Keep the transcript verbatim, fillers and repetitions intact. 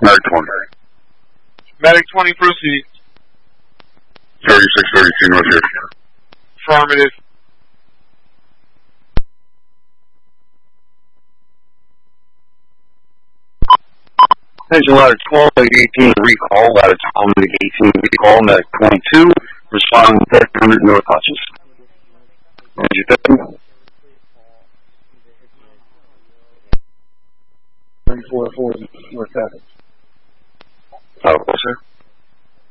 Medic twenty. Medic twenty, proceed. thirty-six thirty-two North here. Affirmative. Attention ladder twelve, eighteen recall, ladder twelve, eighteen recall, medic twenty-two, respond thirty hundred North Hutchins. Roger that. thirty-four four North Seven. Oh, sir.